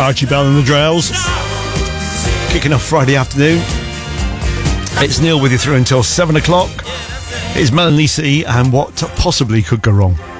Archie Bell and the Drells. Kicking off Friday afternoon. It's Neil with you through until 7 o'clock. It's Melanie C and what possibly could go wrong.